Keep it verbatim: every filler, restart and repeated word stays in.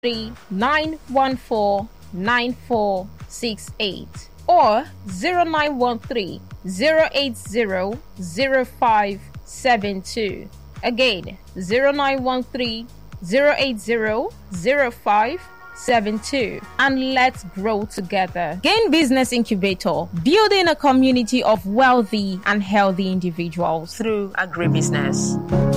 three nine one four nine four six eight or zero nine one three zero eight zero zero five seven two. Again, zero nine one three zero eight zero zero five seven two, and let's grow together. Gain Business Incubator, building a community of wealthy and healthy individuals through agribusiness.